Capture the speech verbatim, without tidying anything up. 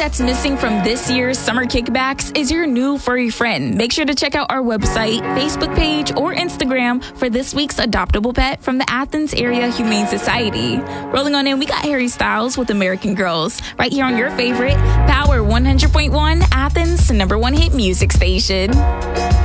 that's missing from this year's summer kickbacks is your new furry friend. Make sure to check out our website, Facebook page, or Instagram for this week's adoptable pet from the Athens Area Humane Society. Rolling on in, we got Harry Styles with American Girls right here on your favorite Power one hundred point one Athens number one hit music station.